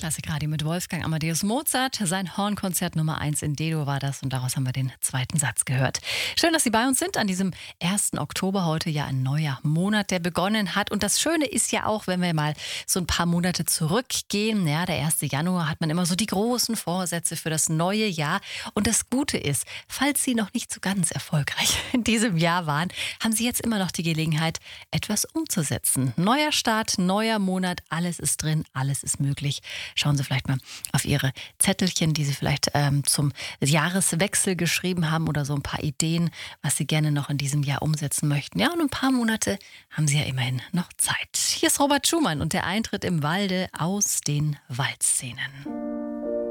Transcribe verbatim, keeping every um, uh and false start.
Klassikradio mit Wolfgang Amadeus Mozart. Sein Hornkonzert Nummer eins in D-Dur war das und daraus haben wir den zweiten Satz gehört. Schön, dass Sie bei uns sind an diesem ersten Oktober. Heute ja ein neuer Monat, der begonnen hat. Und das Schöne ist ja auch, wenn wir mal so ein paar Monate zurückgehen. Ja, der erste Januar hat man immer so die großen Vorsätze für das neue Jahr. Und das Gute ist, falls Sie noch nicht so ganz erfolgreich in diesem Jahr waren, haben Sie jetzt immer noch die Gelegenheit, etwas umzusetzen. Neuer Start, neuer Monat, alles ist drin, alles ist möglich. Schauen Sie vielleicht mal auf Ihre Zettelchen, die Sie vielleicht ähm, zum Jahreswechsel geschrieben haben oder so ein paar Ideen, was Sie gerne noch in diesem Jahr umsetzen möchten. Ja, und ein paar Monate haben Sie ja immerhin noch Zeit. Hier ist Robert Schumann und der Eintritt im Walde aus den Waldszenen.